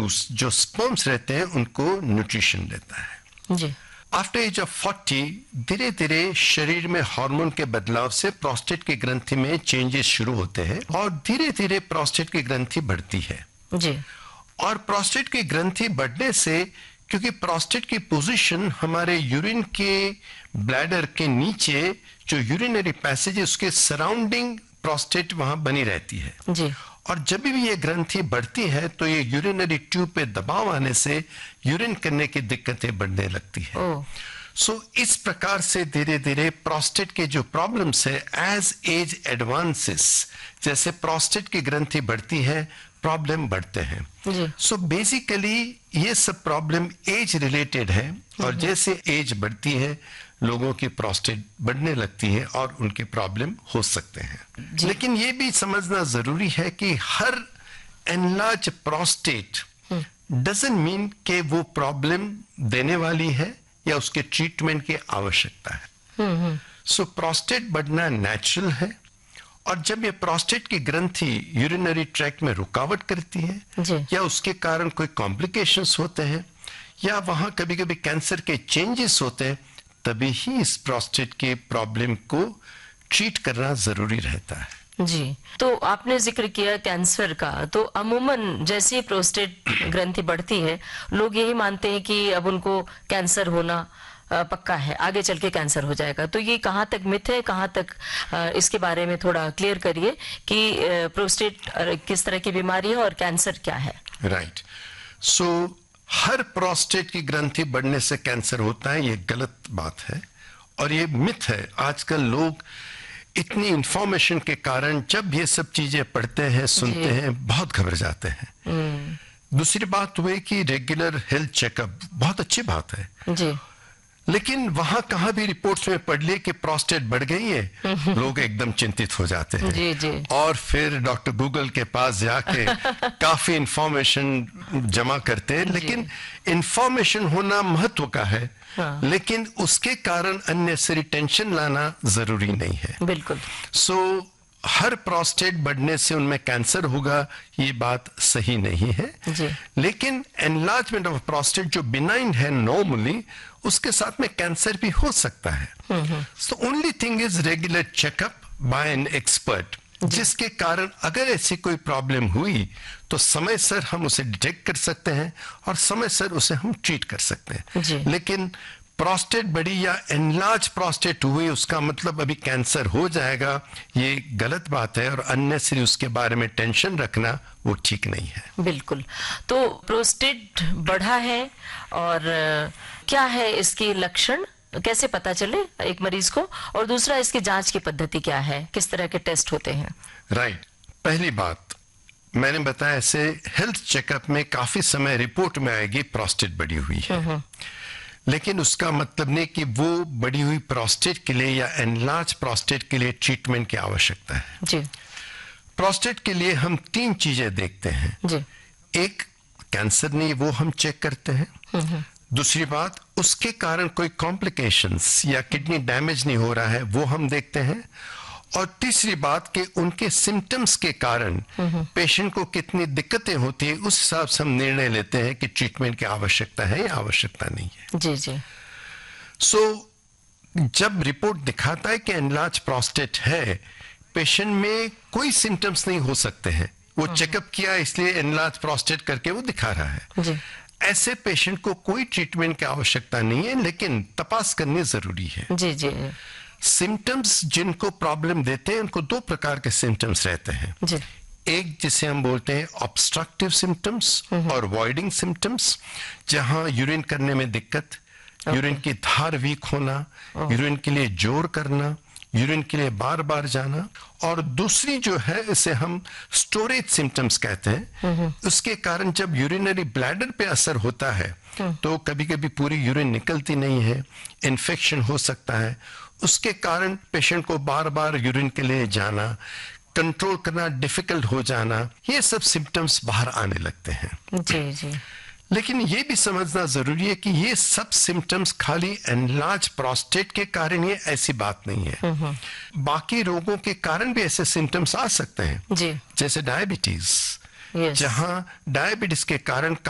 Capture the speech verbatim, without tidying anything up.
Produce जो sperms रहते हैं उनको न्यूट्रिशन देता है जी। आफ्टर एज ऑफ फोर्टी धीरे धीरे शरीर में हार्मोन के बदलाव से प्रोस्टेट की ग्रंथि में चेंजेस शुरू होते हैं और धीरे धीरे प्रोस्टेट की ग्रंथि बढ़ती है जी। और प्रोस्टेट की ग्रंथि बढ़ने से, क्योंकि प्रोस्टेट की पोजीशन हमारे यूरिन के ब्लैडर के नीचे जो यूरिनरी पैसेज है उसके सराउंडिंग प्रोस्टेट वहां बनी रहती है जी। और जब भी ये ग्रंथि बढ़ती है तो ये यूरिनरी ट्यूब पे दबाव आने से यूरिन करने की दिक्कतें बढ़ने लगती है। ओह। सो इस प्रकार से धीरे धीरे प्रोस्टेट के जो प्रॉब्लम्स है एज एज एडवांसेस, जैसे प्रोस्टेट की ग्रंथि बढ़ती है प्रॉब्लम बढ़ते हैं। जी। सो बेसिकली ये सब प्रॉब्लम एज रिलेटेड है और जैसे एज बढ़ती है लोगों की प्रोस्टेट बढ़ने लगती है और उनके प्रॉब्लम हो सकते हैं। लेकिन ये भी समझना जरूरी है कि हर एनलार्ज प्रोस्टेट डजंट मीन कि वो प्रॉब्लम देने वाली है या उसके ट्रीटमेंट की आवश्यकता है। सो प्रोस्टेट बढ़ना नेचुरल है और जब ये प्रोस्टेट की ग्रंथि यूरिनरी ट्रैक्ट में रुकावट करती है जी। या उसके कारण कोई कॉम्प्लिकेशंस होते हैं या वहां कभी कभी कैंसर के चेंजेस होते हैं, तभी ही इस प्रोस्टेट के प्रॉब्लम को ट्रीट करना जरूरी रहता है। जी। तो आपने जिक्र किया कैंसर का, तो अमूमन जैसे ही प्रोस्टेट ग्रंथि बढ़ती है लोग यही मानते हैं कि अब उनको कैंसर होना पक्का है, आगे चल के कैंसर हो जाएगा। तो ये कहाँ तक मिथ है, कहाँ तक इसके बारे में थोड़ा क्लियर करिए कि प्रोस्टेट किस तरह की बीमारी है और कैंसर क्या है। राइट। सो हर प्रोस्टेट की ग्रंथि बढ़ने से कैंसर होता है, ये गलत बात है और ये मिथ है। आजकल लोग इतनी इंफॉर्मेशन के कारण जब ये सब चीजें पढ़ते हैं सुनते हैं बहुत घबरा जाते हैं। दूसरी बात हुई कि रेगुलर हेल्थ चेकअप बहुत अच्छी बात है जी। लेकिन वहां कहां भी रिपोर्ट्स में पढ़ लिए कि प्रोस्टेट बढ़ गई है लोग एकदम चिंतित हो जाते हैं जी जी। और फिर डॉक्टर गूगल के पास जाके काफी इंफॉर्मेशन जमा करते हैं। लेकिन इंफॉर्मेशन होना महत्व का है हाँ। लेकिन उसके कारण अननेसेसरी टेंशन लाना जरूरी नहीं है। बिल्कुल। सो so, हर प्रोस्टेट बढ़ने से उनमें कैंसर होगा ये बात सही नहीं है जी। लेकिन एनलार्जमेंट ऑफ प्रोस्टेट जो बिनाइन है नॉर्मली उसके साथ में कैंसर भी हो सकता है। So only thing is regular checkup bye an expert, जिसके कारण अगर ऐसी कोई प्रॉब्लम हुई तो समय सर हम उसे डिटेक्ट कर सकते हैं और समय सर उसे हम ट्रीट कर सकते हैं जी। लेकिन प्रोस्टेट बढ़ी या एनलार्ज प्रोस्टेट हुई उसका मतलब अभी कैंसर हो जाएगा, ये गलत बात है और अननेसेसरी उसके बारे में टेंशन रखना वो ठीक नहीं है। बिल्कुल। तो प्रोस्टेट बढ़ा है और क्या है इसके लक्षण, कैसे पता चले एक मरीज को, और दूसरा इसकी जांच की पद्धति क्या है, किस तरह के टेस्ट होते हैं। Right right. पहली बात मैंने बताया ऐसे हेल्थ चेकअप में काफी समय रिपोर्ट में आएगी प्रोस्टेट बढ़ी हुई है लेकिन उसका मतलब नहीं कि वो बढ़ी हुई प्रोस्टेट के लिए या एनलार्ज प्रोस्टेट के लिए ट्रीटमेंट की आवश्यकता है जी। प्रोस्टेट के लिए हम तीन चीजें देखते हैं जी। एक कैंसर नहीं वो हम चेक करते हैं, दूसरी बात उसके कारण कोई कॉम्प्लिकेशंस या किडनी डैमेज नहीं हो रहा है वो हम देखते हैं और तीसरी बात कि उनके सिम्टम्स के कारण पेशेंट को कितनी दिक्कतें होती है उस हिसाब से हम निर्णय लेते हैं कि ट्रीटमेंट की आवश्यकता है या आवश्यकता नहीं है। जी जी। सो so, जब रिपोर्ट दिखाता है कि एनलार्ज प्रोस्टेट है, पेशेंट में कोई सिम्टम्स नहीं हो सकते हैं, वो चेकअप किया इसलिए एनलार्ज प्रोस्टेट करके वो दिखा रहा है जी। ऐसे पेशेंट को कोई ट्रीटमेंट की आवश्यकता नहीं है लेकिन तपास करनी जरूरी है। जी जी। सिम्टम्स जिनको प्रॉब्लम देते हैं उनको दो प्रकार के सिम्टम्स रहते हैं जी। एक जिसे हम बोलते हैं ऑब्स्ट्रक्टिव सिम्टम्स और वॉइडिंग सिम्टम्स, जहां यूरिन करने में दिक्कत, यूरिन की धार वीक होना, यूरिन के लिए जोर करना, यूरिन के लिए बार बार जाना, और दूसरी जो है इसे हम स्टोरेज सिम्टम्स कहते हैं। उसके कारण जब यूरिनरी ब्लैडर पे असर होता है तो कभी कभी पूरी यूरिन निकलती नहीं है, इन्फेक्शन हो सकता है, उसके कारण पेशेंट को बार बार यूरिन के लिए जाना, कंट्रोल करना डिफिकल्ट हो जाना, ये सब सिम्टम्स बाहर आने लगते हैं। जी जी। लेकिन ये भी समझना जरूरी है कि ये सब सिम्टम्स खाली एनलार्ज प्रोस्टेट के कारण ये ऐसी बात नहीं है, बाकी रोगों के कारण भी ऐसे सिम्टम्स आ सकते हैं जी। जैसे डायबिटीज, yes. जहां डायबिटीज के कारण